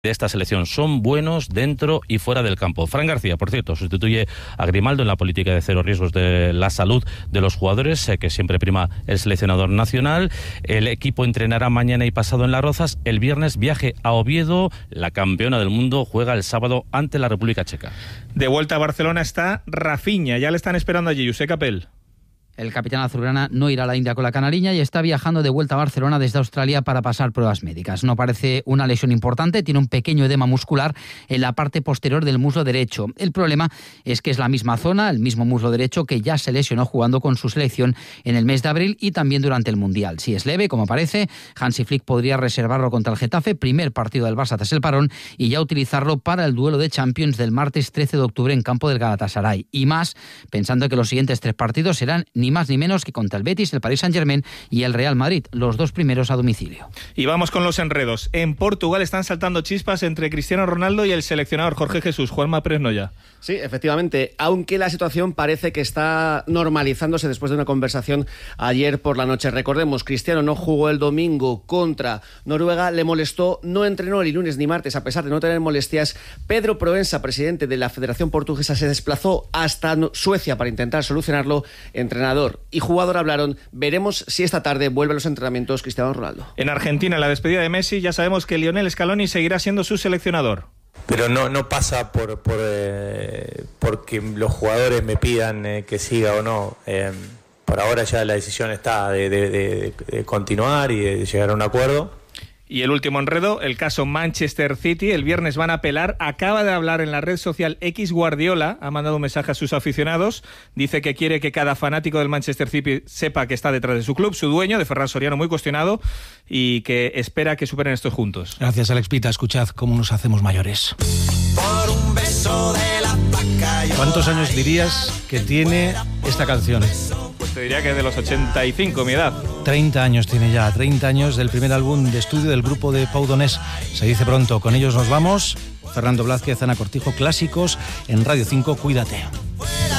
de esta selección. Son buenos dentro y fuera del campo. Fran García, por cierto, sustituye a Grimaldo en la política de cero riesgos de la salud de los jugadores, que siempre prima el seleccionador nacional. El equipo entrenará mañana y pasado en Las Rozas. El viernes viaje a Oviedo. La campeona del mundo juega el sábado ante la República Checa. De vuelta a Barcelona está Rafinha. Ya le están esperando allí, Josep Capel. El capitán azulgrana no irá a la India con la canariña y está viajando de vuelta a Barcelona desde Australia para pasar pruebas médicas. No parece una lesión importante, tiene un pequeño edema muscular en la parte posterior del muslo derecho. El problema es que es la misma zona, el mismo muslo derecho que ya se lesionó jugando con su selección en el mes de abril y también durante el Mundial. Si es leve, como parece, Hansi Flick podría reservarlo contra el Getafe, primer partido del Barça tras el parón, y ya utilizarlo para el duelo de Champions del martes 13 de octubre en campo del Galatasaray. Y más, pensando que los siguientes 3 partidos serán ni más ni menos que contra el Betis, el Paris Saint-Germain y el Real Madrid, los 2 primeros a domicilio. Y vamos con los enredos. En Portugal están saltando chispas entre Cristiano Ronaldo y el seleccionador Jorge Jesús. Juanma Pérez Noya. Sí, efectivamente, aunque la situación parece que está normalizándose después de una conversación ayer por la noche. Recordemos, Cristiano no jugó el domingo contra Noruega, le molestó, no entrenó ni lunes ni martes a pesar de no tener molestias. Pedro Proença, presidente de la Federación Portuguesa, se desplazó hasta Suecia para intentar solucionarlo. Entrenador y jugador hablaron. Veremos si esta tarde vuelve a los entrenamientos Cristiano Ronaldo. En Argentina, la despedida de Messi, ya sabemos que Lionel Scaloni seguirá siendo su seleccionador. Pero no pasa porque los jugadores me pidan que siga o no. Por ahora ya la decisión está de continuar y de llegar a un acuerdo. Y el último enredo, el caso Manchester City. El viernes van a apelar. Acaba de hablar en la red social X Guardiola, ha mandado un mensaje a sus aficionados. Dice que quiere que cada fanático del Manchester City sepa que está detrás de su club. Su dueño, de Ferran Soriano, muy cuestionado, y que espera que superen esto juntos. Gracias, Alex Pita. Escuchad cómo nos hacemos mayores. Por un beso de la vaca. ¿Cuántos años dirías que tiene esta canción? Pues te diría que de los 85, mi edad. 30 años tiene ya, 30 años del primer álbum de estudio del grupo de Pau Donés. Se dice pronto. Con ellos nos vamos. Fernando Blázquez, Ana Cortijo, Clásicos en Radio 5. Cuídate.